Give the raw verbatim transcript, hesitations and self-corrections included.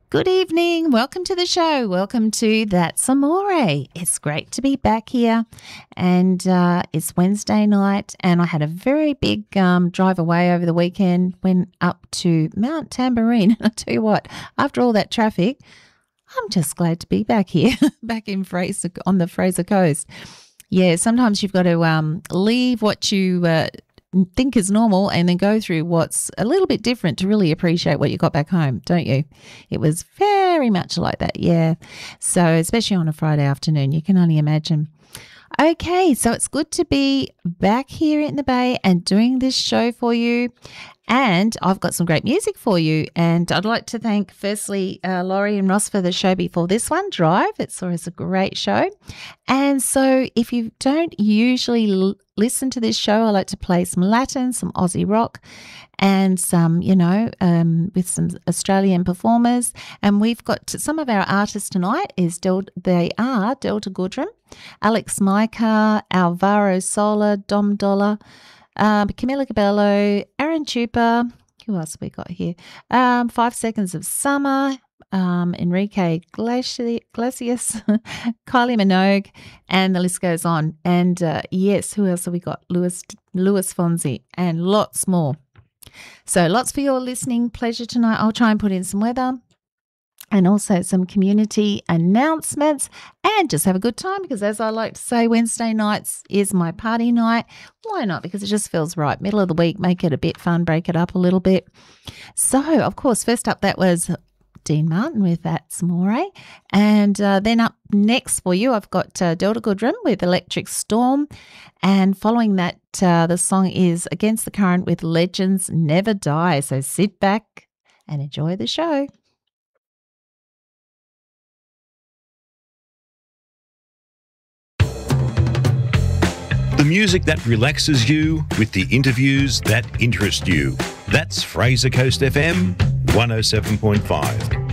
Good evening. Welcome to the show. Welcome to That's Amore. It's great to be back here. And uh, it's Wednesday night, and I had a very big um, drive away over the weekend. Went up to Mount Tamborine. I'll tell you what, after all that traffic, I'm just glad to be back here, back in Fraser, on the Fraser Coast. Yeah, sometimes you've got to um, leave what you uh, think is normal and then go through what's a little bit different to really appreciate what you got back home, don't you? It was very much like that, yeah. So especially on a Friday afternoon, you can only imagine. Okay, so it's good to be back here in the Bay and doing this show for you. And I've got some great music for you. And I'd like to thank, firstly, uh, Laurie and Ross for the show before this one, Drive. It's always a great show. And so if you don't usually l- listen to this show, I like to play some Latin, some Aussie rock, and some, you know, um, with some Australian performers. And we've got some of our artists tonight is Del- they are Delta Goodrum, Alex Micah, Alvaro Sola, Dom Dollar, Um, Camila Cabello, Aaron Chupa, who else have we got here? Um, Five Seconds of Summer, um, Enrique Glaci- Glacius, Kylie Minogue, and the list goes on. And uh, yes, who else have we got? Louis, Louis Fonzi, and lots more. So lots for your listening pleasure tonight. I'll try and put in some weather and also some community announcements, and just have a good time because, as I like to say, Wednesday nights is my party night. Why not? Because it just feels right. Middle of the week, make it a bit fun, break it up a little bit. So, of course, first up, that was Dean Martin with That's Amore. And uh, then up next for you, I've got uh, Delta Goodrum with Electric Storm. And following that, uh, the song is Against the Current with Legends Never Die. So sit back and enjoy the show. The music that relaxes you with the interviews that interest you. That's Fraser Coast F M one oh seven point five.